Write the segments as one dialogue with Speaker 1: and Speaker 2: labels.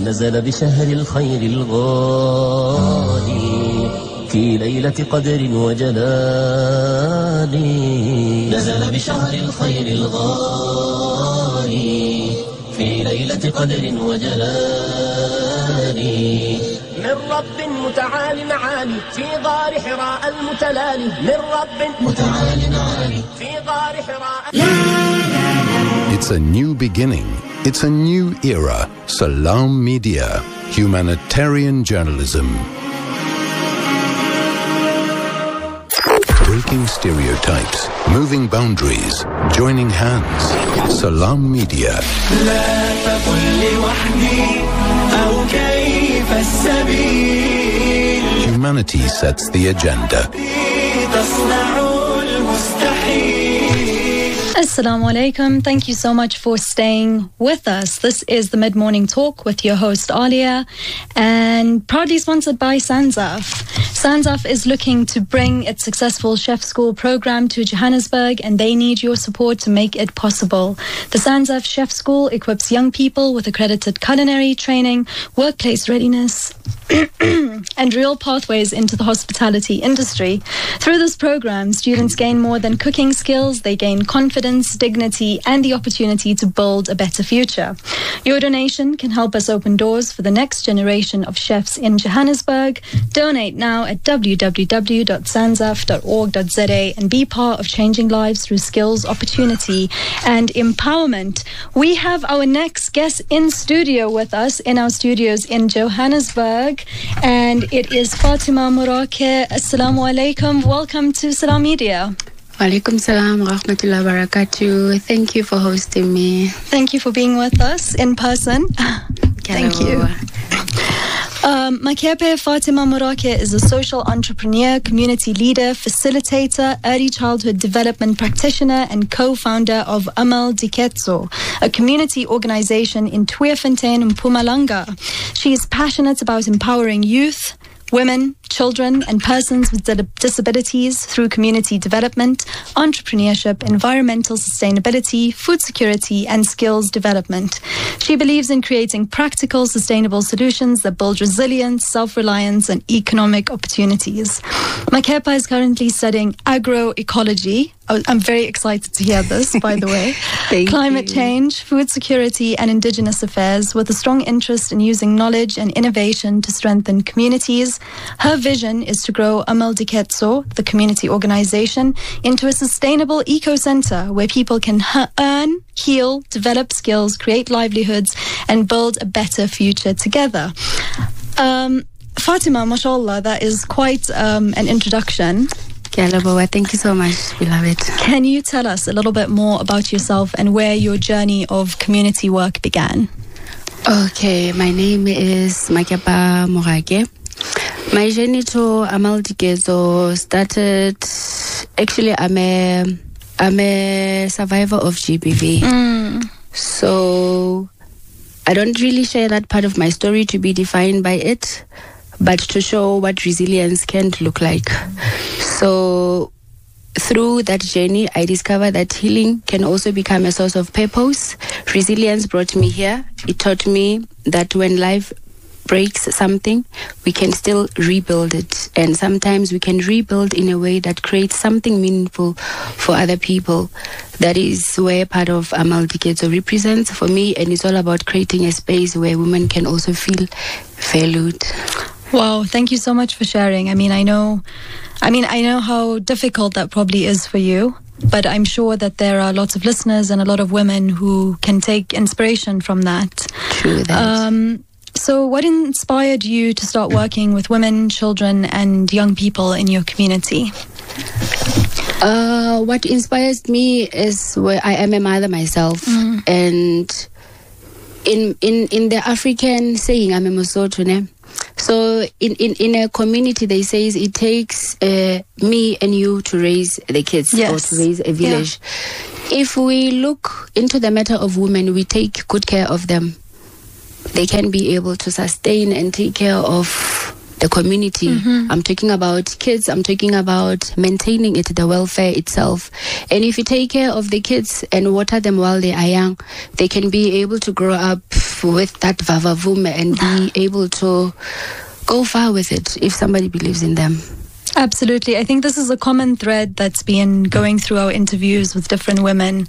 Speaker 1: نزل بشهر الخير الغالي في ليلة قدر وجلال نزل بشهر الخير الغالي في ليلة قدر وجلال من رب متعال معالي في غار حراء المتلالي من رب متعال معالي في غار حراء.
Speaker 2: It's a new beginning. It's a new era. Salam Media. Humanitarian journalism. Breaking stereotypes. Moving boundaries. Joining hands. Salam Media. Humanity sets the agenda.
Speaker 3: Assalamu alaikum. Thank you so much for staying with us. This is the Mid-Morning Talk with your host Alia, and proudly sponsored by Sanzaf. Sanzaf is looking to bring its successful chef school program to Johannesburg, and they need your support to make it possible. The Sanzaf Chef School equips young people with accredited culinary training, workplace readiness, and real pathways into the hospitality industry. Through this program, students gain more than cooking skills. They gain confidence, dignity, and the opportunity to build a better future. Your donation can help us open doors for the next generation of chefs in Johannesburg. Donate now at www.sanzaf.org.za and be part of changing lives through skills, opportunity, and empowerment. We have our next guest in studio with us in our studios in Johannesburg, and it is Fatima Morake. Assalamu alaikum. Welcome to Salam Media.
Speaker 4: Walaikum salam wa rahmatullahi wa barakatuh. Thank you for hosting me.
Speaker 3: Thank you for being with us in person. Thank you. Makepe Fatima Morake is a social entrepreneur, community leader, facilitator, early childhood development practitioner, and co-founder of Amal Diketso, a community organization in Tweefontein, Mpumalanga. She is passionate about empowering youth, women, children, and persons with disabilities through community development, entrepreneurship, environmental sustainability, food security, and skills development. She believes in creating practical, sustainable solutions that build resilience, self-reliance, and economic opportunities. Makepa is currently studying agroecology. I'm very excited to hear this, by the way. Climate change, food security, and indigenous affairs, with a strong interest in using knowledge and innovation to strengthen communities. Her vision is to grow Amal Diketso, the community organization, into a sustainable eco-center where people can earn, heal, develop skills, create livelihoods, and build a better future together. Fatima, mashallah, that is quite an introduction.
Speaker 4: Thank you so much, beloved.
Speaker 3: Can you tell us a little bit more about yourself and where your journey of community work began?
Speaker 4: Okay, my name is Makepa Morake. My journey to Amal Diketso started, actually I'm a survivor of GBV. So I don't really share that part of my story to be defined by it, but to show what resilience can look like. So through that journey, I discovered that healing can also become a source of purpose. Resilience brought me here. It taught me that when life breaks something, we can still rebuild it. And sometimes we can rebuild in a way that creates something meaningful for other people. That is where part of Amal Diketso represents for me, and it's all about creating a space where women can also feel valued.
Speaker 3: Wow, thank you so much for sharing. I know how difficult that probably is for you, but I'm sure that there are lots of listeners and a lot of women who can take inspiration from that.
Speaker 4: True that.
Speaker 3: So what inspired you to start working with women, children, and young people in your community?
Speaker 4: What inspires me is where I am a mother myself, and in the African saying, I'm a Mosotho. So in a community, they say it takes me and you to raise the kids, or to raise a village. Yeah. If we look into the matter of women, we take good care of them. They can be able to sustain and take care of the community. I'm talking about kids, I'm talking about maintaining it, the welfare itself. And if you take care of the kids and water them while they are young, they can be able to grow up life with that vavavume and be able to go far with it if somebody believes in them.
Speaker 3: Absolutely. I think this is a common thread that's been going through our interviews with different women,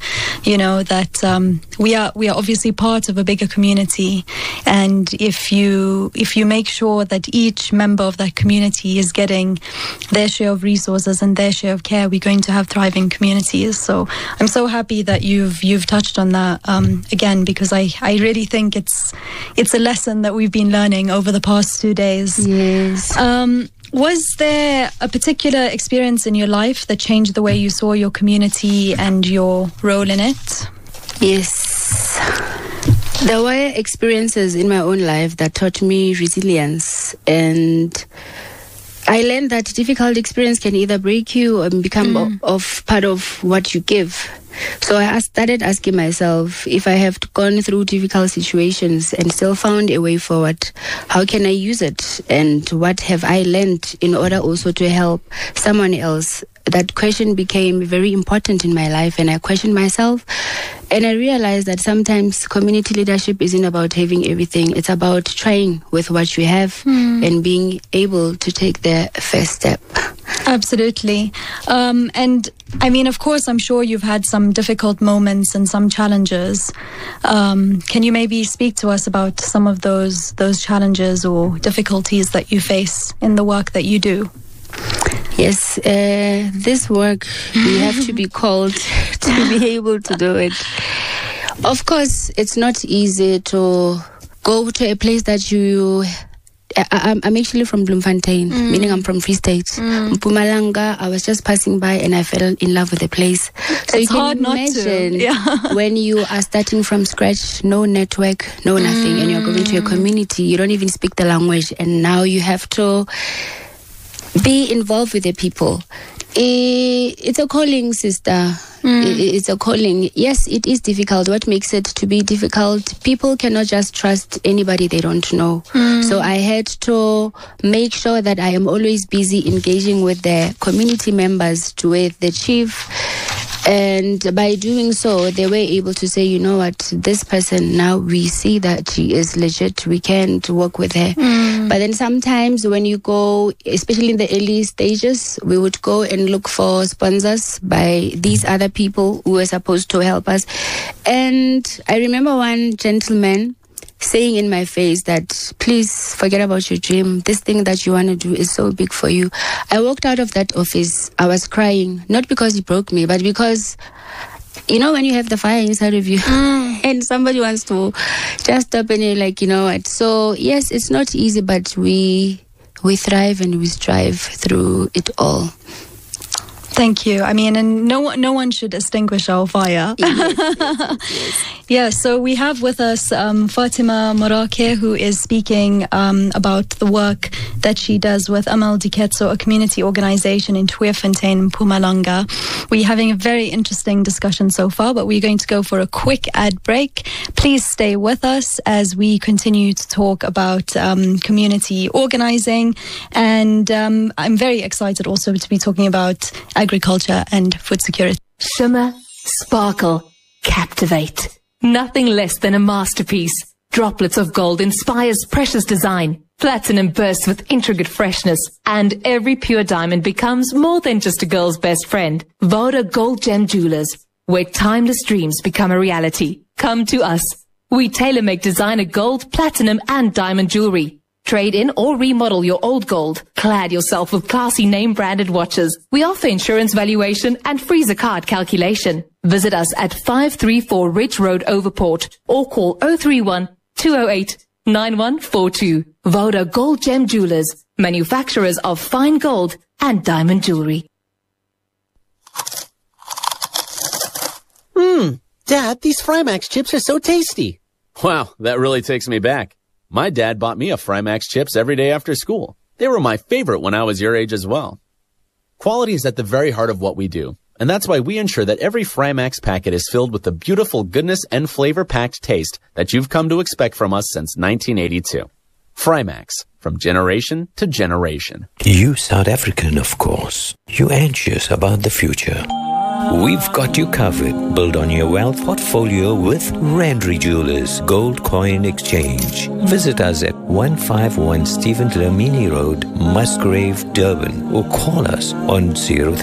Speaker 3: that we are obviously part of a bigger community. And if you make sure that each member of that community is getting their share of resources and their share of care, we're going to have thriving communities. So I'm so happy that you've touched on that again, because I really think it's a lesson that we've been learning over the past 2 days.
Speaker 4: Yes.
Speaker 3: Was there a particular experience in your life that changed the way you saw your community and your role in it?
Speaker 4: Yes. There were experiences in my own life that taught me resilience, and I learned that difficult experience can either break you or become of part of what you give. So I started asking myself, if I have gone through difficult situations and still found a way forward, how can I use it? And what have I learned in order also to help someone else? That question became very important in my life, and I questioned myself. And I realized that sometimes community leadership isn't about having everything. It's about trying with what you have and being able to take the first step.
Speaker 3: Absolutely. And I mean, of course, I'm sure you've had some difficult moments and some challenges. Can you maybe speak to us about some of those challenges or difficulties that you face in the work that you do?
Speaker 4: Yes, this work, you have to be called to be able to do it. Of course, it's not easy to go to a place that you... I'm actually from Bloemfontein, meaning I'm from Free State. Mpumalanga, I was just passing by and I fell in love with the place. So
Speaker 3: it's
Speaker 4: you
Speaker 3: hard
Speaker 4: can
Speaker 3: not
Speaker 4: imagine
Speaker 3: to.
Speaker 4: when you are starting from scratch, no network, no nothing, and you're going to a community, you don't even speak the language, and now you have to be involved with the people. It's a calling, sister. It's a calling. Yes, it is difficult. What makes it to be difficult? People cannot just trust anybody they don't know. So I had to make sure that I am always busy engaging with the community members, with the chief. And by doing so, they were able to say, you know what, this person, now we see that she is legit. We can't work with her. But then sometimes when you go, especially in the early stages, we would go and look for sponsors by these other people who were supposed to help us. And I remember one gentleman saying in my face that, please forget about your dream. This thing that you want to do is so big for you. I walked out of that office. I was crying, not because he broke me, but because, you know, when you have the fire inside of you and somebody wants to just stop and you're like, you know what? So yes, it's not easy, but we thrive and we strive through it all.
Speaker 3: Thank you. I mean, and no one should extinguish our fire. Yes. Yeah, so we have with us Fatima Morake, who is speaking about the work that she does with Amal Diketso, a community organization in Tweefontein, Mpumalanga. We're having a very interesting discussion so far, but we're going to go for a quick ad break. Please stay with us as we continue to talk about community organizing. And I'm very excited also to be talking about agriculture and food security.
Speaker 5: Shimmer, sparkle, captivate. Nothing less than a masterpiece. Droplets of gold inspires precious design. Platinum bursts with intricate freshness. And every pure diamond becomes more than just a girl's best friend. Voda Gold Gem Jewelers, where timeless dreams become a reality. Come to us. We tailor-make designer gold, platinum and diamond jewelry. Trade in or remodel your old gold. Clad yourself with classy name-branded watches. We offer insurance valuation and freezer card calculation. Visit us at 534 Ridge Road, Overport, or call 031-208-9142. Voda Gold Gem Jewelers, manufacturers of fine gold and diamond jewelry.
Speaker 6: Dad, these Frymax chips are so tasty.
Speaker 7: Wow, that really takes me back. My dad bought me a Frymax chips every day after school. They were my favorite when I was your age as well. Quality is at the very heart of what we do, and that's why we ensure that every Frymax packet is filled with the beautiful goodness and flavor-packed taste that you've come to expect from us since 1982. Frymax, from generation to generation.
Speaker 8: You South African, of course. You anxious about the future. We've got you covered. Build on your wealth portfolio with Randry Jewelers Gold Coin Exchange. Visit us at 151 Stephen Dlamini Road, Musgrave, Durban, or call us on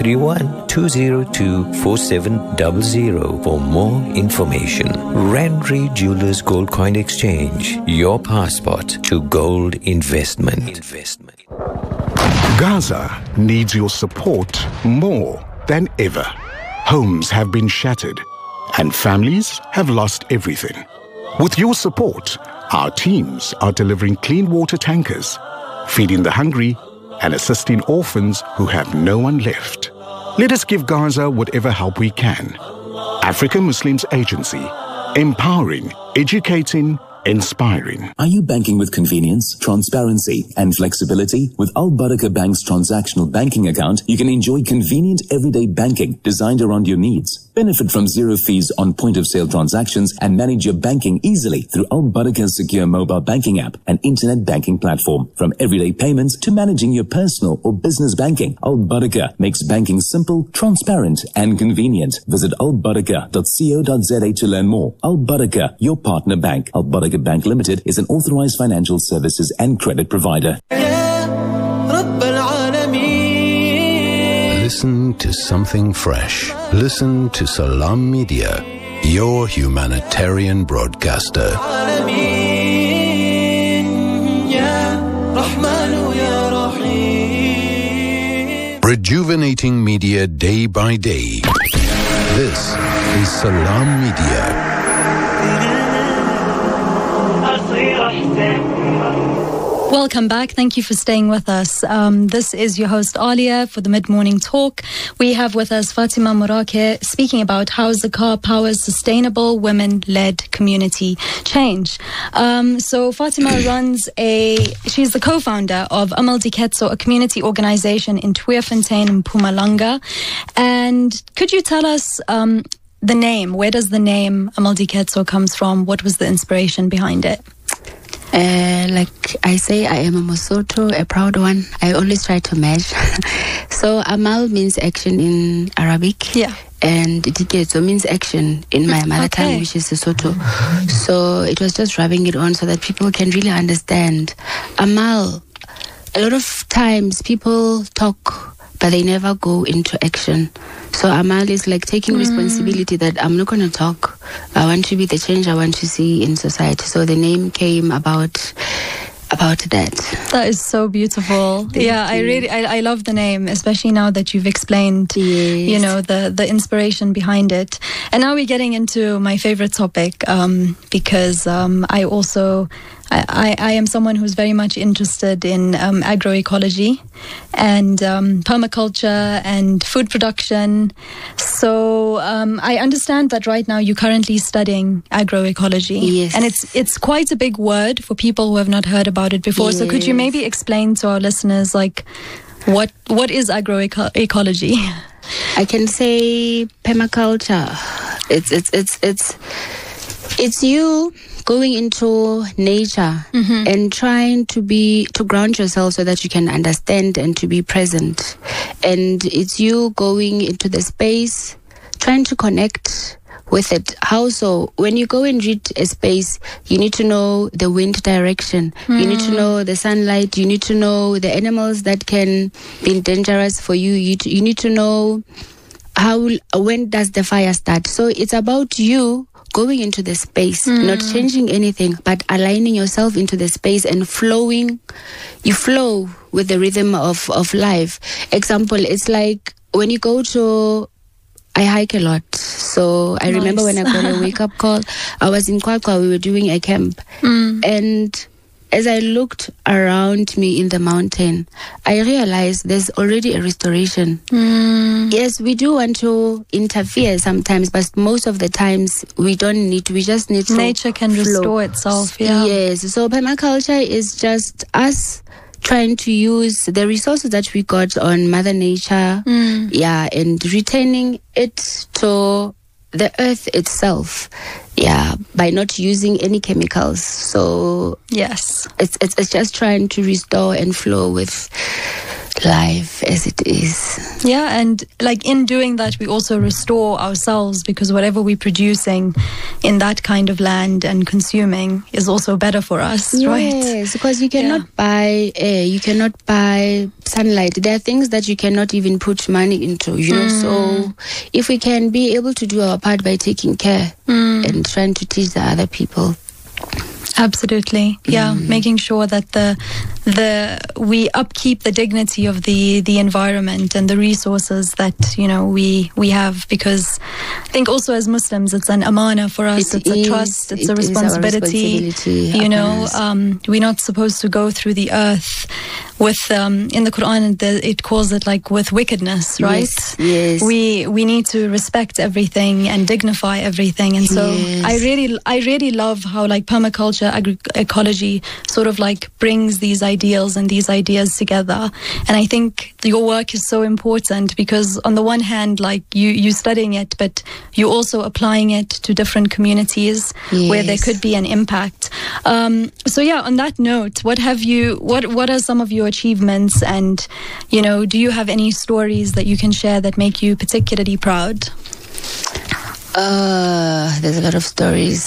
Speaker 8: 031-202-4700 for more information. Randry Jewelers Gold Coin Exchange, your passport to gold investment.
Speaker 9: Gaza needs your support more than ever. Homes have been shattered and families have lost everything. With your support, our teams are delivering clean water tankers, feeding the hungry and assisting orphans who have no one left. Let us give Gaza whatever help we can. African Muslims Agency, empowering, educating, inspiring.
Speaker 10: Are you banking with convenience, transparency, and flexibility? With Al Barakah Bank's transactional banking account, you can enjoy convenient everyday banking designed around your needs. Benefit from zero fees on point-of-sale transactions and manage your banking easily through Al Barakah's secure mobile banking app and internet banking platform. From everyday payments to managing your personal or business banking, Al Barakah makes banking simple, transparent, and convenient. Visit albarakah.co.za to learn more. Al Barakah, your partner bank. Al Barakah Bank Limited is an authorized financial services and credit provider.
Speaker 2: Listen to something fresh. Listen to Salam Media, your humanitarian broadcaster. Rejuvenating media day by day. This is Salam Media.
Speaker 3: Welcome back. Thank you for staying with us. This is your host, Alia, for the Mid-Morning Talk. We have with us Fatima Morake speaking about how Zakah powers sustainable women-led community change. So Fatima she's the co-founder of Amal Diketso, a community organization in Tweefontein in Mpumalanga. And could you tell us the name? Where does the name Amal Diketso comes from? What was the inspiration behind it?
Speaker 4: Like I say, I am a Mosotho, a proud one. I always try to match. So Amal means action in Arabic.
Speaker 3: Yeah.
Speaker 4: And Diketso means action in my mother tongue, which is Sesotho. So it was just rubbing it on so that people can really understand. Amal, a lot of times people talk, but they never go into action. So Amal is like taking responsibility that I'm not going to talk. I want to be the change I want to see in society. So the name came about that.
Speaker 3: That is so beautiful. I love the name, especially now that you've explained, the inspiration behind it. And now we're getting into my favorite topic, because I am someone who's very much interested in agroecology and permaculture and food production. So I understand that right now you're currently studying agroecology.
Speaker 4: Yes.
Speaker 3: And it's quite a big word for people who have not heard about it before. Yes. So could you maybe explain to our listeners, like, what is agroecology?
Speaker 4: I can say permaculture. It's you going into nature and trying to ground yourself so that you can understand and to be present. And it's you going into the space, trying to connect with it. How so? When you go and read a space, you need to know the wind direction. You need to know the sunlight. You need to know the animals that can be dangerous for you. You need to know when does the fire start. So it's about you going into the space, not changing anything, but aligning yourself into the space and flowing. You flow with the rhythm of life. Example, it's like when you go to, I hike a lot. So I remember when I got a wake-up call, I was in Kwakwa, we were doing a camp. And as I looked around me in the mountain, I realized there's already a restoration. Yes, we do want to interfere sometimes, but most of the times we don't need to. We just need to
Speaker 3: nature can restore itself. Yeah.
Speaker 4: Yes. So permaculture is just us trying to use the resources that we got on Mother Nature, and returning it to the earth itself, by not using any chemicals. So
Speaker 3: yes,
Speaker 4: it's just trying to restore and flow with life as it is.
Speaker 3: Yeah, and like in doing that, we also restore ourselves, because whatever we're producing in that kind of land and consuming is also better for us, right?
Speaker 4: Yes, because you cannot buy air, you cannot buy sunlight. There are things that you cannot even put money into, you know. So if we can be able to do our part by taking care and trying to teach the other people.
Speaker 3: Absolutely, yeah. Making sure that we upkeep the dignity of the environment and the resources that we have, because I think also as Muslims it's an amana for us. It's a trust. It's a responsibility. We're not supposed to go through the earth with in the Quran it calls it like with wickedness, right?
Speaker 4: Yes.
Speaker 3: We need to respect everything and dignify everything, and so I really love how like permaculture, agroecology sort of like brings these ideals and these ideas together. And I think your work is so important, because on the one hand, like you studying it, but you're also applying it to different communities where there could be an impact. So yeah, on that note, what are some of your achievements, and do you have any stories that you can share that make you particularly proud?
Speaker 4: There's a lot of stories.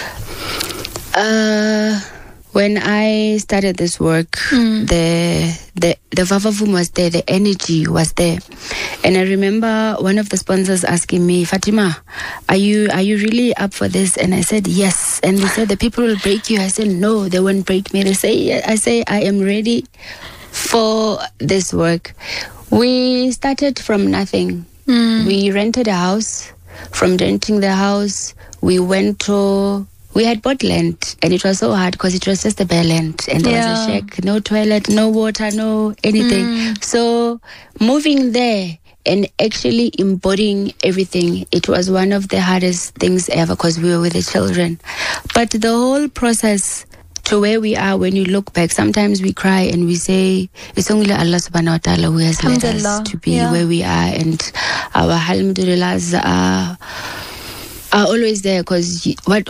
Speaker 4: When I started this work, the vavavoom was there, the energy was there. And I remember one of the sponsors asking me, Fatima, are you really up for this? And I said, yes. And they said, the people will break you. I said, no, they won't break me. I say, I am ready for this work. We started from nothing. We rented a house. From renting the house, we had bought land, and it was so hard because it was just a bare land, and there was a shack, no toilet, no water, no anything. So moving there and actually embodying everything, it was one of the hardest things ever, because we were with the children. But the whole process to where we are, when you look back, sometimes we cry and we say it's only Allah subhanahu wa ta'ala who has led us to be where we are, and our alhamdulillahs are always there, because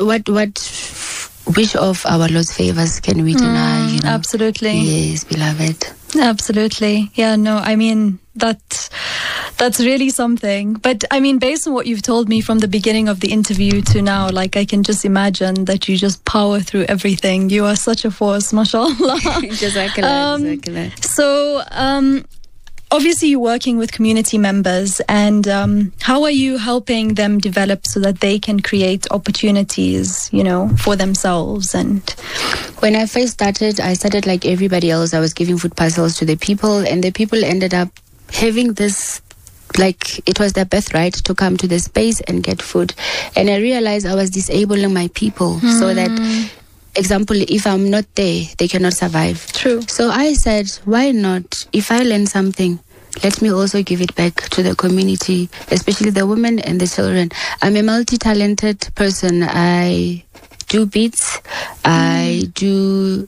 Speaker 4: which of our Lord's favors can we deny?
Speaker 3: Absolutely.
Speaker 4: Yes, beloved.
Speaker 3: Absolutely. Yeah, no, I mean, that's really something. But I mean, based on what you've told me from the beginning of the interview to now, like I can just imagine that you just power through everything. You are such a force, mashallah.
Speaker 4: Jazakallah.
Speaker 3: So, obviously you're working with community members, and how are you helping them develop so that they can create opportunities, for themselves? And
Speaker 4: when I first started, I started like everybody else. I was giving food parcels to the people, and the people ended up having this, like it was their birthright to come to the space and get food. And I realized I was disabling my people so that, example, if I'm not there, they cannot survive.
Speaker 3: True.
Speaker 4: So I said, why not? If I learn something, let me also give it back to the community, especially the women and the children. I'm a multi-talented person. I do beats. I do...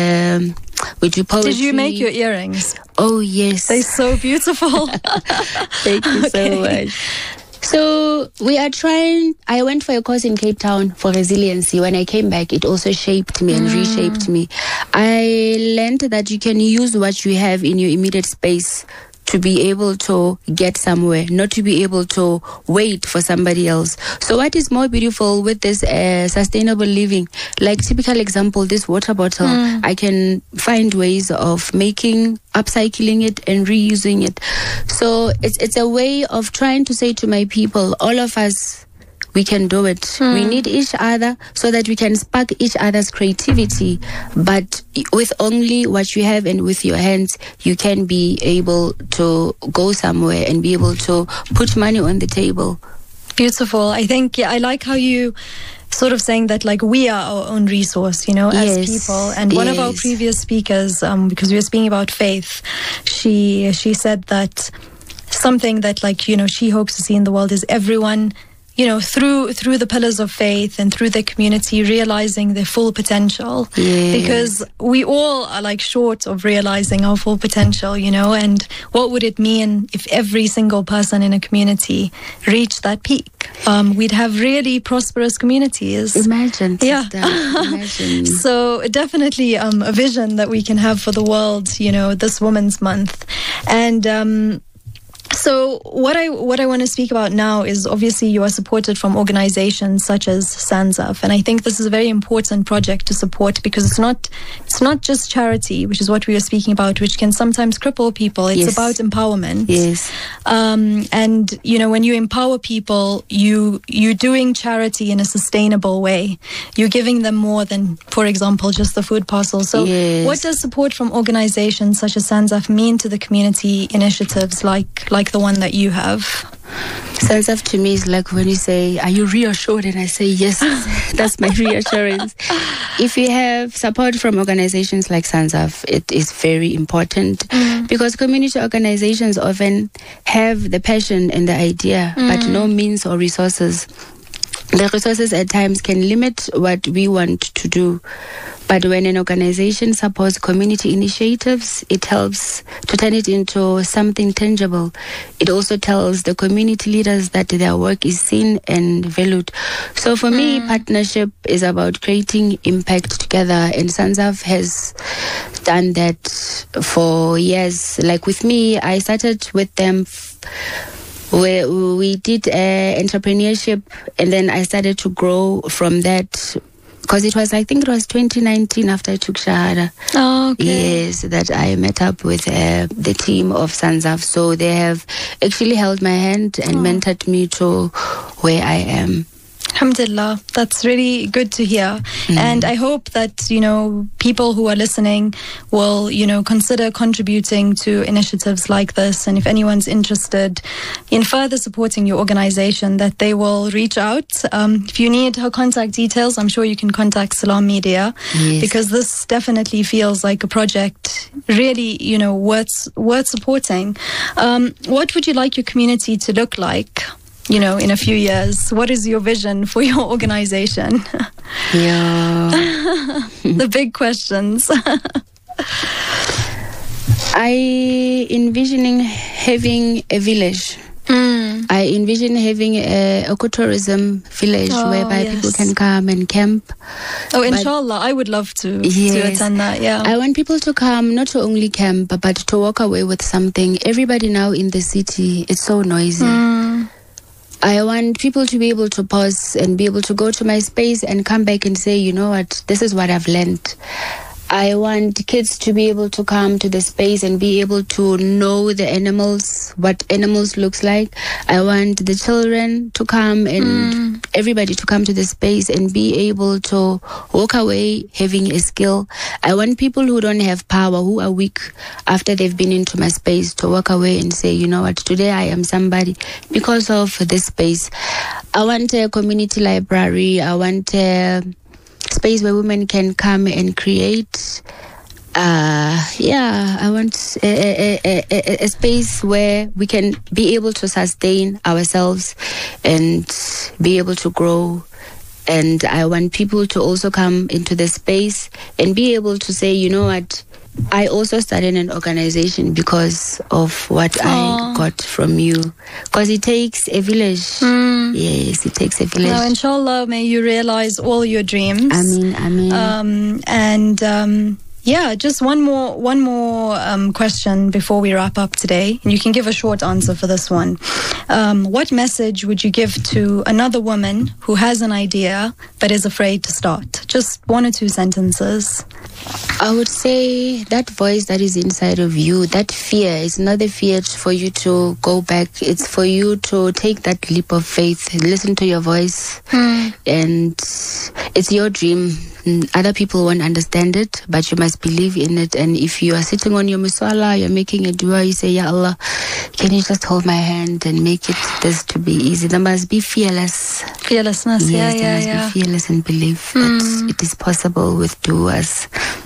Speaker 4: we do poetry.
Speaker 3: Did you make your earrings?
Speaker 4: Oh, yes.
Speaker 3: They're so beautiful.
Speaker 4: Thank you so much. So we are trying. I went for a course in Cape Town for resiliency. When I came back, it also shaped me and reshaped me. I learned that you can use what you have in your immediate space to be able to get somewhere, not to be able to wait for somebody else. So what is more beautiful with this sustainable living? Like typical example, this water bottle, I can find ways of upcycling it and reusing it. So it's a way of trying to say to my people, all of us, we can do it. We need each other so that we can spark each other's creativity. But with only what you have and with your hands, you can be able to go somewhere and be able to put money on the table.
Speaker 3: Beautiful. I think, I like how you sort of saying that like we are our own resource, as people. And one of our previous speakers, because we were speaking about faith, she said that something that she hopes to see in the world is everyone through the pillars of faith and through the community, realizing their full potential. Because we all are like short of realizing our full potential, and what would it mean if every single person in a community reached that peak? We'd have really prosperous communities.
Speaker 4: Imagine, sister. Imagine.
Speaker 3: So definitely a vision that we can have for the world, this Women's Month. And so what I want to speak about now is, obviously you are supported from organizations such as SANZAF, and I think this is a very important project to support, because it's not just charity, which is what we were speaking about, which can sometimes cripple people. It's about empowerment.
Speaker 4: Yes.
Speaker 3: And when you empower people, you're doing charity in a sustainable way. You're giving them more than, for example, just the food parcel. So what does support from organizations such as SANZAF mean to the community initiatives like the one that you have?
Speaker 4: SANZAF to me is like when you say, are you reassured? And I say, yes, that's my reassurance. If you have support from organizations like SANZAF, it is very important, because community organizations often have the passion and the idea, but no means or resources. The resources at times can limit what we want to do. But when an organization supports community initiatives, it helps to turn it into something tangible. It also tells the community leaders that their work is seen and valued. So for me, partnership is about creating impact together. And SANZAF has done that for years. Like with me, I started with them where we did entrepreneurship, and then I started to grow from that. Because I think it was 2019 after I took Shahada.
Speaker 3: Oh, okay.
Speaker 4: Yes, that I met up with the team of SANZAF. So they have actually held my hand and mentored me to where I am.
Speaker 3: Alhamdulillah, that's really good to hear. And I hope that, people who are listening will, consider contributing to initiatives like this. And if anyone's interested in further supporting your organization, that they will reach out. If you need her contact details, I'm sure you can contact Salam Media, because this definitely feels like a project really, worth supporting. What would you like your community to look like? In a few years? What is your vision for your organization? The big questions.
Speaker 4: I envisioning having a village. I envision having a ecotourism village whereby people can come and camp.
Speaker 3: Inshallah, I would love to attend that.
Speaker 4: I want people to come, not to only camp, but to walk away with something. Everybody now in the city, it's so noisy. I want people to be able to pause and be able to go to my space and come back and say, you know what, this is what I've learned. I want kids to be able to come to the space and be able to know the animals, what animals looks like. I want the children to come and everybody to come to the space and be able to walk away having a skill. I want people who don't have power, who are weak after they've been into my space, to walk away and say, you know what, today I am somebody because of this space. I want a community library. I want a space where women can come and create. I want a space where we can be able to sustain ourselves and be able to grow. And I want people to also come into the space and be able to say, you know what, I also started an organization because of what I got from you. Because it takes a village. Yes, it takes a village.
Speaker 3: Now, inshallah, may you realize all your dreams.
Speaker 4: Ameen.
Speaker 3: Just one more question before we wrap up today. And you can give a short answer for this one. What message would you give to another woman who has an idea but is afraid to start? Just 1 or 2 sentences.
Speaker 4: I would say that voice that is inside of you, that fear, is not the fear for you to go back. It's for you to take that leap of faith, listen to your voice. And it's your dream. Other people won't understand it, but you must believe in it. And if you are sitting on your musalla, you're making a dua, you say, Ya Allah, can you just hold my hand and make it this to be easy? There must be fearlessness.
Speaker 3: Yes,
Speaker 4: there must be fearless and believe that it is possible with doers.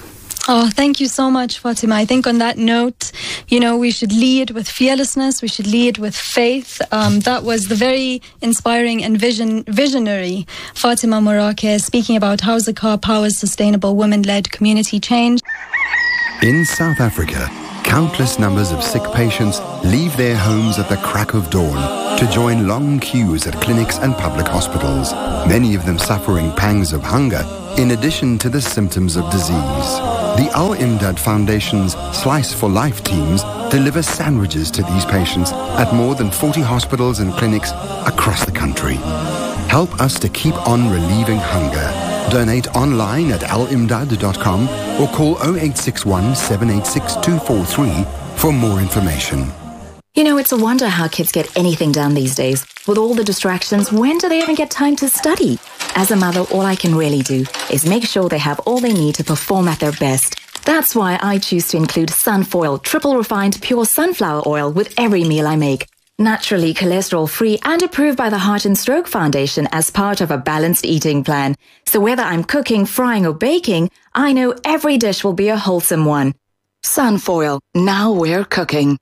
Speaker 3: Oh, thank you so much, Fatima. I think on that note, we should lead with fearlessness. We should lead with faith. That was the very inspiring and visionary Fatima Morake speaking about how Zakah powers sustainable women-led community change.
Speaker 11: In South Africa, countless numbers of sick patients leave their homes at the crack of dawn to join long queues at clinics and public hospitals, many of them suffering pangs of hunger in addition to the symptoms of disease. The Al-Imdad Foundation's Slice for Life teams deliver sandwiches to these patients at more than 40 hospitals and clinics across the country. Help us to keep on relieving hunger. Donate online at alimdad.com or call 0861 786 243 for more information.
Speaker 12: It's a wonder how kids get anything done these days. With all the distractions, when do they even get time to study? As a mother, all I can really do is make sure they have all they need to perform at their best. That's why I choose to include Sunfoil, triple refined pure sunflower oil with every meal I make. Naturally cholesterol-free and approved by the Heart and Stroke Foundation as part of a balanced eating plan. So whether I'm cooking, frying or baking, I know every dish will be a wholesome one. Sunfoil, now we're cooking.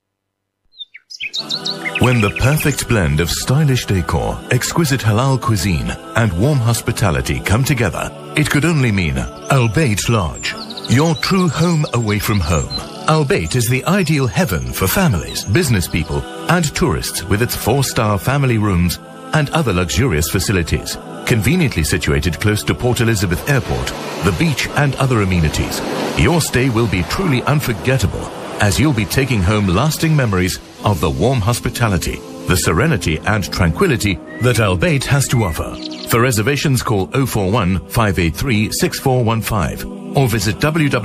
Speaker 13: When the perfect blend of stylish decor, exquisite halal cuisine, and warm hospitality come together, it could only mean Al Bayt Lodge, your true home away from home. Al Bayt is the ideal heaven for families, business people, and tourists with its 4-star family rooms and other luxurious facilities. Conveniently situated close to Port Elizabeth Airport, the beach, and other amenities, your stay will be truly unforgettable, as you'll be taking home lasting memories of the warm hospitality, the serenity and tranquility that Al Bayt has to offer. For reservations, call 041 583 6415 or visit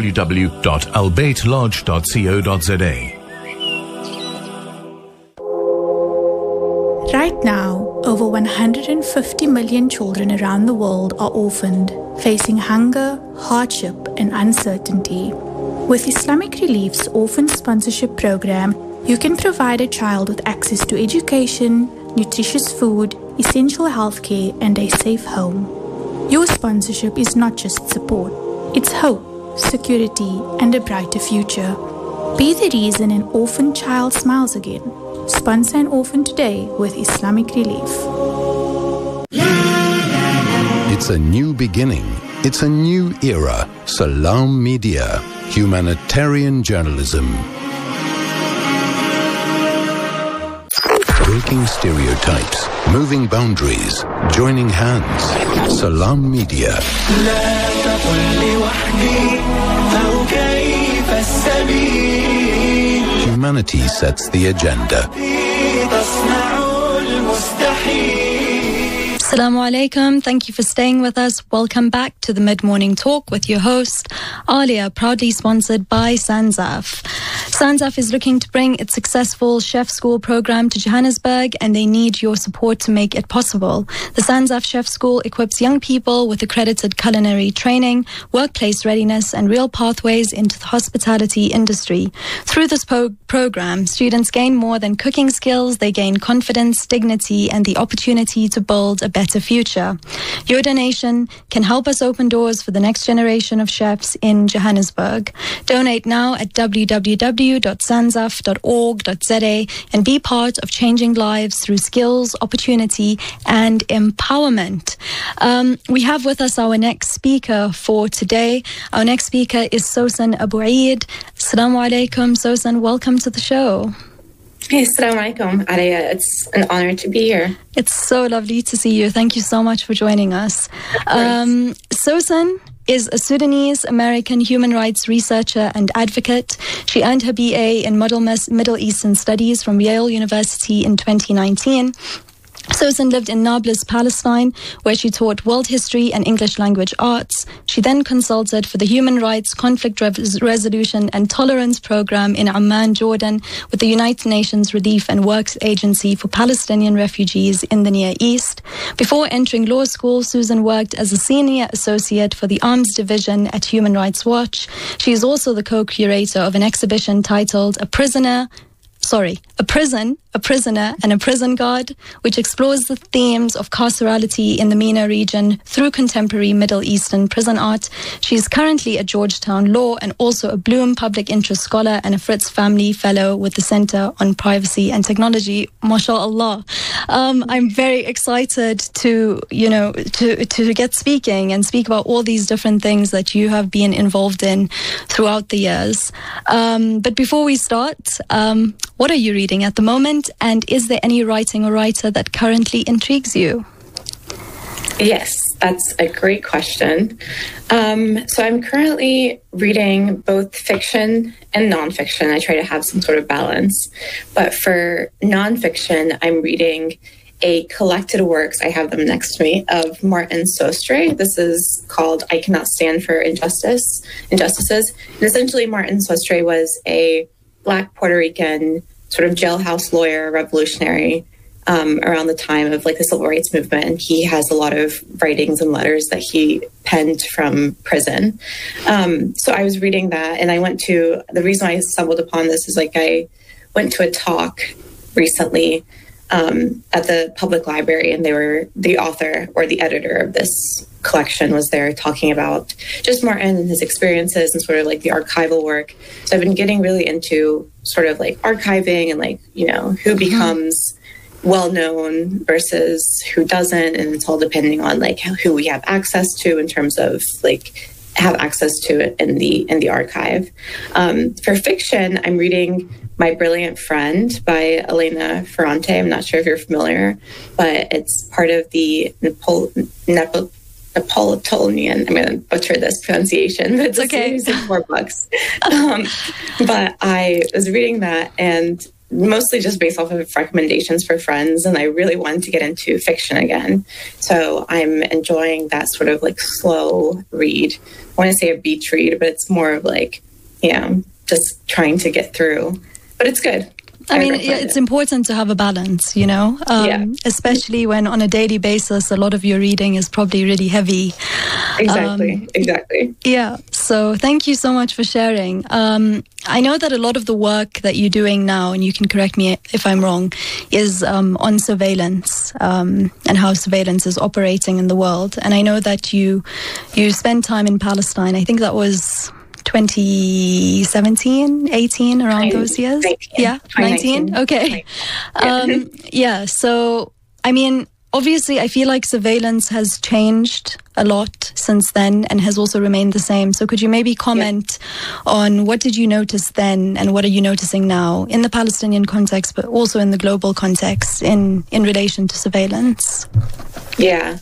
Speaker 13: www.albaytlodge.co.za.
Speaker 14: Right now, over 150 million children around the world are orphaned, facing hunger, hardship, and uncertainty. With Islamic Relief's Orphan Sponsorship Program, you can provide a child with access to education, nutritious food, essential healthcare, and a safe home. Your sponsorship is not just support, it's hope, security, and a brighter future. Be the reason an orphan child smiles again. Sponsor an orphan today with Islamic Relief.
Speaker 2: It's a new beginning. It's a new era. Salam Media. Humanitarian journalism. Breaking stereotypes. Moving boundaries. Joining hands. Salam Media. Humanity sets the agenda.
Speaker 3: Assalamu alaikum. Thank you for staying with us. Welcome back to the Mid-Morning Talk with your host, Alia, proudly sponsored by Sanzaf. Sanzaf is looking to bring its successful chef school program to Johannesburg, and they need your support to make it possible. The Sanzaf Chef School equips young people with accredited culinary training, workplace readiness, and real pathways into the hospitality industry. Through this program, students gain more than cooking skills. They gain confidence, dignity, and the opportunity to build a better future. Your donation can help us open doors for the next generation of chefs in Johannesburg. Donate now at www.sanzaf.org.za and be part of changing lives through skills, opportunity, and empowerment. We have with us our next speaker for today. Our next speaker is Sosan Abu Eid. Assalamu alaikum, Sosan. Welcome to the show.
Speaker 15: Hey, assalamu alaikum, Araya. It's an honor to be here.
Speaker 3: It's so lovely to see you. Thank you so much for joining us. Sosan is a Sudanese-American human rights researcher and advocate. She earned her BA in Middle Eastern Studies from Yale University in 2019. Sosan lived in Nablus, Palestine, where she taught world history and English language arts. She then consulted for the Human Rights, Conflict Resolution and Tolerance Program in Amman, Jordan, with the United Nations Relief and Works Agency for Palestinian Refugees in the Near East. Before entering law school, Susan worked as a senior associate for the Arms Division at Human Rights A Prison, a Prisoner, and a Prison Guard, which explores the themes of carcerality in the MENA region through contemporary Middle Eastern prison art. She is currently at Georgetown Law and also a Bloom Public Interest Scholar and a Fritz Family Fellow with the Center on Privacy and Technology. MashaAllah. I'm very excited to get speaking and speak about all these different things that you have been involved in throughout the years. But before we start, what are you reading at the moment? And is there any writing or writer that currently intrigues you?
Speaker 15: Yes, that's a great question. So I'm currently reading both fiction and nonfiction. I try to have some sort of balance. But for nonfiction, I'm reading a collected works, I have them next to me, of Martin Sostre. This is called I Cannot Stand for Injustices. And essentially, Martin Sostre was a Black Puerto Rican sort of jailhouse lawyer, revolutionary, around the time of like the civil rights movement. He has a lot of writings and letters that he penned from prison. So I was reading that, and the reason I stumbled upon this is like I went to a talk recently at the public library, and the author or the editor of this collection was there talking about just Martin and his experiences and sort of like the archival work. So I've been getting really into sort of like archiving and like, who becomes well-known versus who doesn't. And it's all depending on like who we have access to in terms of like have access to it in the archive. For fiction, I'm reading My Brilliant Friend by Elena Ferrante. I'm not sure if you're familiar, but it's part of the Napolitanian, I'm going to butcher this pronunciation, but it's a series of 4 books. But I was reading that and mostly just based off of recommendations for friends, and I really wanted to get into fiction again. So I'm enjoying that sort of like slow read. I want to say a beach read, but it's more of like, just trying to get through. But it's good.
Speaker 3: I mean, it's important to have a balance, especially when on a daily basis, a lot of your reading is probably really heavy.
Speaker 15: Exactly.
Speaker 3: Yeah. So thank you so much for sharing. I know that a lot of the work that you're doing now, and you can correct me if I'm wrong, is on surveillance and how surveillance is operating in the world. And I know that you spent time in Palestine. I think that was 2017, 18, around those years?
Speaker 15: 19.
Speaker 3: Yeah, 19? Okay. So, I mean, obviously, I feel like surveillance has changed a lot since then and has also remained the same. So could you maybe comment on what did you notice then and what are you noticing now in the Palestinian context, but also in the global context in relation to surveillance?
Speaker 15: Yeah.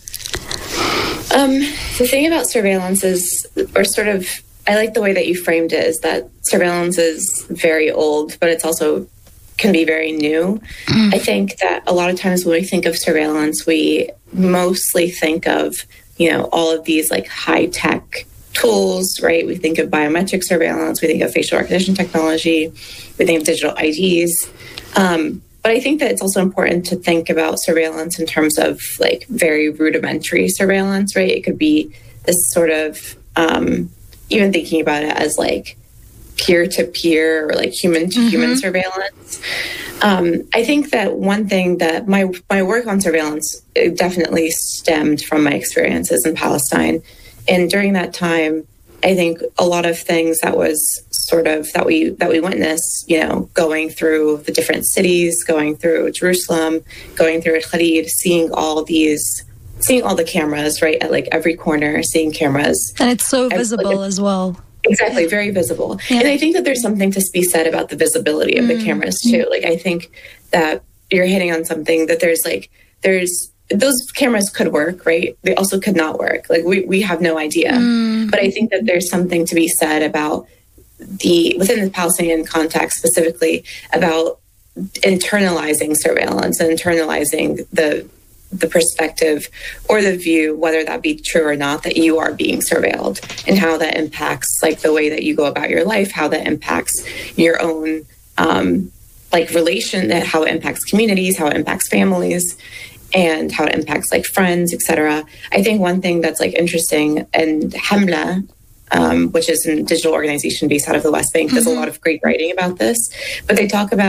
Speaker 15: The thing about surveillance is, I like the way that you framed it, is that surveillance is very old, but it's also can be very new. I think that a lot of times when we think of surveillance, we mostly think of, all of these like high-tech tools, right? We think of biometric surveillance, we think of facial recognition technology, we think of digital IDs. But I think that it's also important to think about surveillance in terms of like very rudimentary surveillance, right? It could be this sort of, even thinking about it as like peer-to-peer or like human-to-human surveillance. I think that one thing that my work on surveillance definitely stemmed from my experiences in Palestine. And during that time, I think a lot of things that was sort of that we witnessed, going through the different cities, going through Jerusalem, going through Al-Khalid, seeing all the cameras, right, at like every corner, seeing cameras.
Speaker 3: And it's so visible as well.
Speaker 15: Exactly, very visible. Yeah. And I think that there's something to be said about the visibility of the cameras too. Like, I think that you're hitting on something that there's those cameras could work, right? They also could not work. Like, we have no idea. But I think that there's something to be said about within the Palestinian context specifically, about internalizing surveillance and internalizing the perspective or the view, whether that be true or not, that you are being surveilled, and how that impacts like the way that you go about your life, how that impacts your own relation, how it impacts communities, how it impacts families, and how it impacts like friends, etc. I think one thing that's like interesting, and Hamla, which is a digital organization based out of the West Bank, does a lot of great writing about this. But they talk about,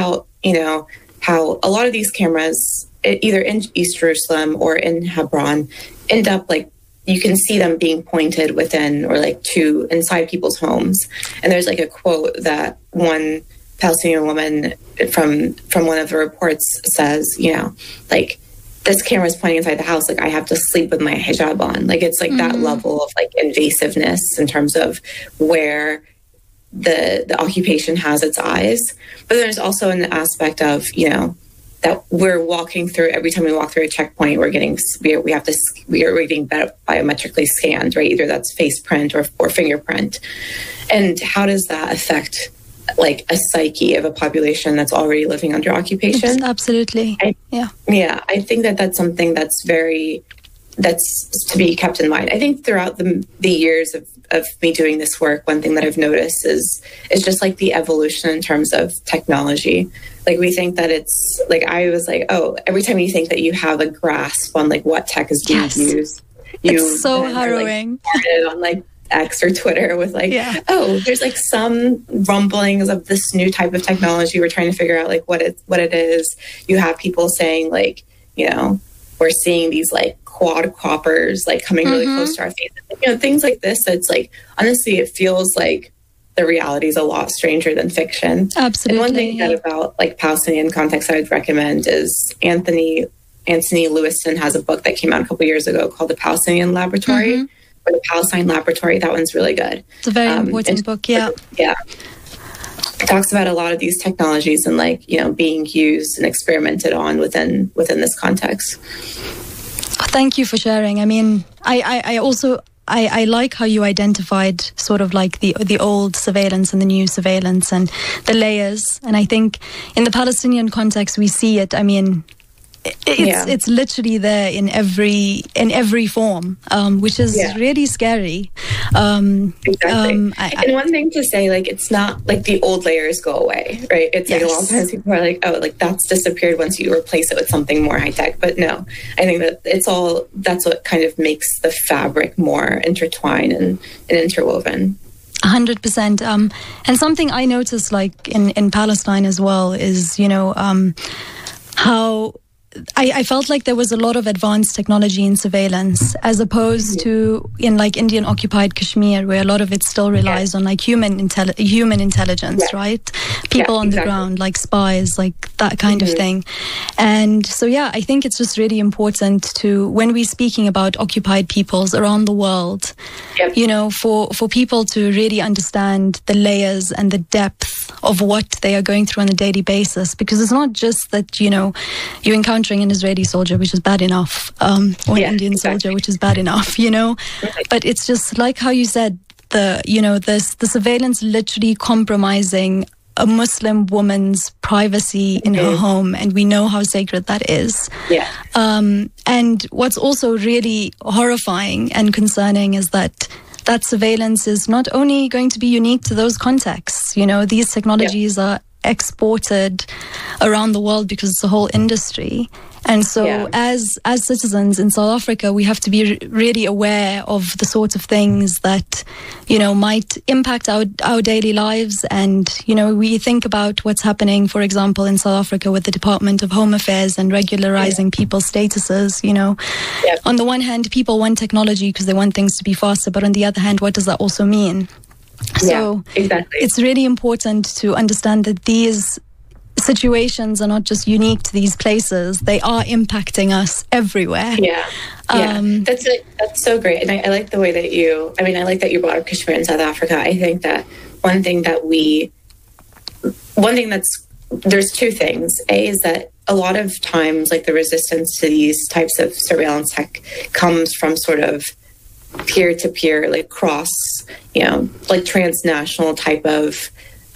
Speaker 15: how a lot of these cameras, either in East Jerusalem or in Hebron, end up like, you can see them being pointed within or like to inside people's homes. And there's like a quote that one Palestinian woman from one of the reports says, like, this camera is pointing inside the house, like I have to sleep with my hijab on. Like it's like that level of like invasiveness in terms of where the occupation has its eyes. But there's also an aspect of, that we're walking through, every time we walk through a checkpoint, we're getting biometrically scanned, right? Either that's face print or fingerprint. And how does that affect like a psyche of a population that's already living under occupation?
Speaker 3: Absolutely.
Speaker 15: I think that's something that's to be kept in mind. I think throughout the years of me doing this work, one thing that I've noticed is just like the evolution in terms of technology. Like we think that it's like, I was like, oh, every time you think that you have a grasp on like what tech is being used,
Speaker 3: it's so harrowing.
Speaker 15: On like X or Twitter with like, oh, there's like some rumblings of this new type of technology. We're trying to figure out like what it is. You have people saying like, we're seeing these like quadcopters like coming really close to our faces. Things like this. It's like, honestly, it feels like the reality is a lot stranger than fiction.
Speaker 3: Absolutely.
Speaker 15: And one thing that about like Palestinian context I would recommend is Anthony Lewiston has a book that came out a couple years ago called The Palestinian Laboratory, or The Palestine Laboratory. That one's really good.
Speaker 3: It's a very important book. Yeah.
Speaker 15: Yeah. It talks about a lot of these technologies and like, being used and experimented on within this context.
Speaker 3: Thank you for sharing. I mean, I also like how you identified sort of like the old surveillance and the new surveillance and the layers. And I think in the Palestinian context, we see it. I mean, it's literally there in every form, which is really scary.
Speaker 15: Exactly. And one thing to say, like, it's not like the old layers go away, right? It's like a lot of times people are like, oh, like that's disappeared once you replace it with something more high tech. But no, I think that that's what kind of makes the fabric more intertwined and interwoven.
Speaker 3: 100%. And something I noticed like in Palestine as well is, how I felt like there was a lot of advanced technology in surveillance as opposed to in like Indian occupied Kashmir, where a lot of it still relies on like human intelligence, right? People on the ground, like spies, like that kind of thing. And so, I think it's just really important to, when we're speaking about occupied peoples around the world, for people to really understand the layers and the depth of what they are going through on a daily basis, because it's not just that, you're encountering an Israeli soldier, which is bad enough, or an Indian soldier, which is bad enough, but it's just like how you said, the surveillance literally compromising a Muslim woman's privacy in her home, and we know how sacred that is. And what's also really horrifying and concerning is that surveillance is not only going to be unique to those contexts. These technologies are exported around the world because it's a whole industry. And so as citizens in South Africa, we have to be really aware of the sorts of things that, might impact our daily lives. And, we think about what's happening, for example, in South Africa with the Department of Home Affairs and regularizing people's statuses, On the one hand, people want technology because they want things to be faster. But on the other hand, what does that also mean? So
Speaker 15: exactly.
Speaker 3: It's really important to understand that these situations are not just unique to these places; they are impacting us everywhere.
Speaker 15: That's so great, and I like the way that I like that you brought up Kashmir in South Africa. I think that there's two things. A is that a lot of times, like the resistance to these types of surveillance tech comes from sort of peer-to-peer, like cross, like transnational type of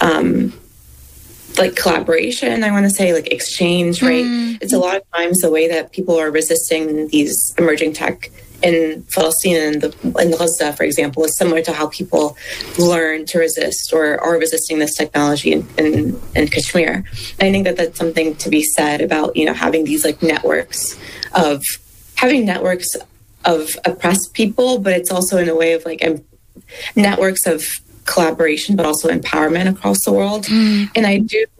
Speaker 15: like collaboration, I want to say, like exchange, right? It's a lot of times the way that people are resisting these emerging tech in Palestine and Gaza, for example, is similar to how people learn to resist or are resisting this technology in Kashmir. And I think that that's something to be said about, having these like networks of oppressed people, but it's also in a way of like networks of collaboration, but also empowerment across the world. And I do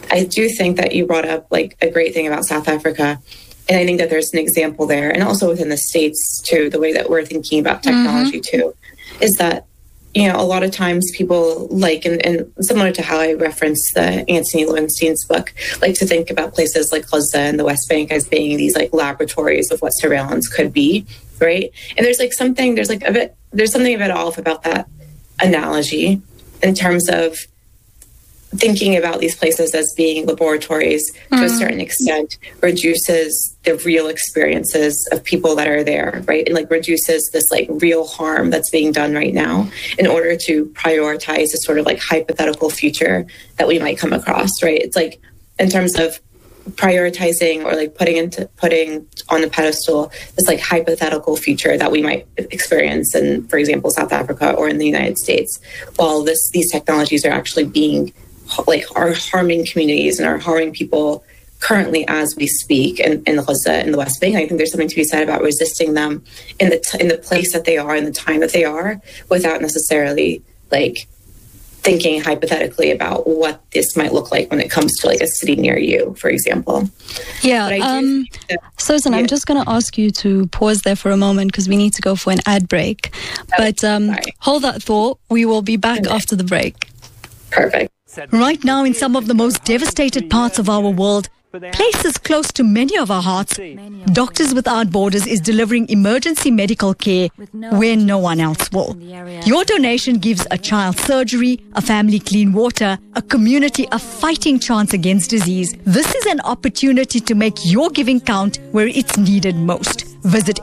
Speaker 15: I do think that you brought up like a great thing about South Africa. And I think that there's an example there, and also within the States too, the way that we're thinking about technology too, is that, you know, a lot of times people like, and similar to how I referenced the Anthony Lowenstein's book, like to think about places like Gaza and the West Bank as being these like laboratories of what surveillance could be, right? And there's something a bit off about that analogy in terms of thinking about these places as being laboratories to a certain extent reduces the real experiences of people that are there, right? And like reduces this like real harm that's being done right now in order to prioritize a sort of like hypothetical future that we might come across, right? It's like in terms of prioritizing or like putting on the pedestal this like hypothetical future that we might experience in, for example, South Africa or in the United States, while these technologies are actually being are harming communities and are harming people currently as we speak in Gaza and the West Bank. I think there's something to be said about resisting them in the place that they are, in the time that they are, without necessarily like thinking hypothetically about what this might look like when it comes to like a city near you, for example.
Speaker 3: Yeah. Susan, I'm just going to ask you to pause there for a moment because we need to go for an ad break. But hold that thought. We will be back after the break.
Speaker 15: Perfect.
Speaker 16: Right now, in some of the most devastated parts of our world, places close to many of our hearts, Doctors Without Borders is delivering emergency medical care where no one else will. Your donation gives a child surgery, a family clean water, a community a fighting chance against disease. This is an opportunity to make your giving count where it's needed most. Visit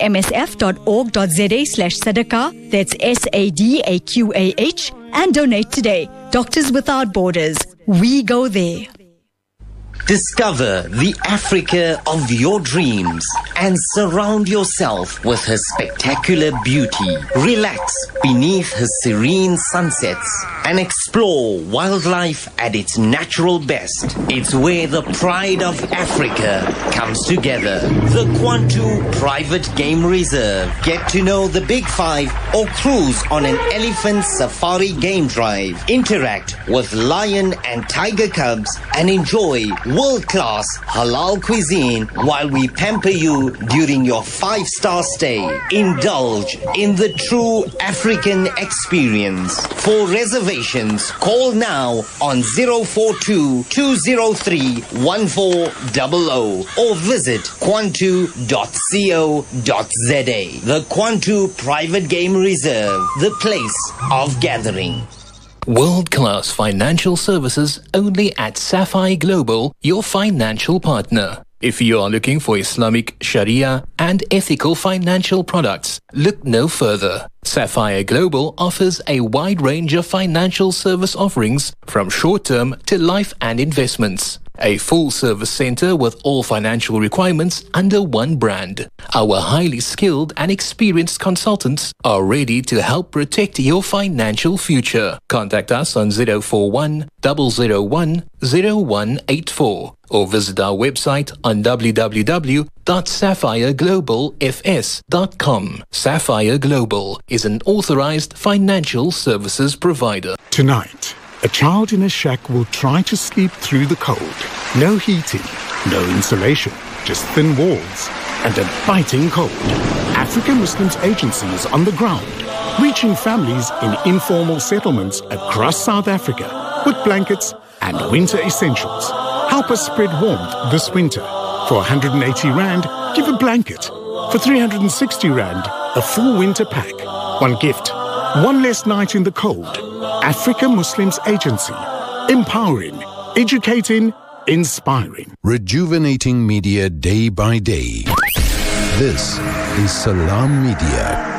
Speaker 16: msf.org.za/sadaqah, that's SADAQAH, and donate today. Doctors Without Borders. We go there.
Speaker 17: Discover the Africa of your dreams and surround yourself with her spectacular beauty. Relax beneath her serene sunsets and explore wildlife at its natural best. It's where the pride of Africa comes together. The Kwantu Private Game Reserve. Get to know the Big Five or cruise on an elephant safari game drive. Interact with lion and tiger cubs and enjoy world-class halal cuisine while we pamper you during your 5-star stay. Indulge in the true African experience. For reservations, call now on 042-203-1400 or visit kwantu.co.za. The Kwantu Private Game Reserve, the place of gathering.
Speaker 18: World-class financial services only at Sapphire Global, your financial partner. If you are looking for Islamic, Sharia and ethical financial products, look no further. Sapphire Global offers a wide range of financial service offerings from short-term to life and investments. A full-service center with all financial requirements under one brand. Our highly skilled and experienced consultants are ready to help protect your financial future. Contact us on 041 001 0184 or visit our website on www.sapphireglobalfs.com. Sapphire Global is an authorized financial services provider.
Speaker 9: Tonight, a child in a shack will try to sleep through the cold. No heating, no insulation, just thin walls and a biting cold. African Muslims Agency is on the ground, reaching families in informal settlements across South Africa with blankets and winter essentials. Help us spread warmth this winter. For 180 Rand, give a blanket. For 360 Rand, a full winter pack. One gift, one less night in the cold. Africa Muslims Agency. Empowering, educating, inspiring.
Speaker 2: Rejuvenating media day by day. This is Salam Media.